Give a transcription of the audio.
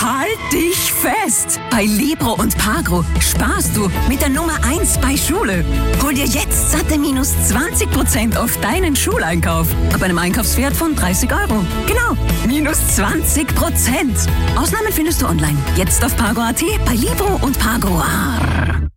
Halt dich fest! Bei Libro und Pagro sparst du mit der Nummer 1 bei Schule. Hol dir jetzt satte minus 20% auf deinen Schuleinkauf. Ab einem Einkaufswert von 30 Euro. Genau, minus 20%. Ausnahmen findest du online. Jetzt auf Pagro.at, bei Libro und Pagro.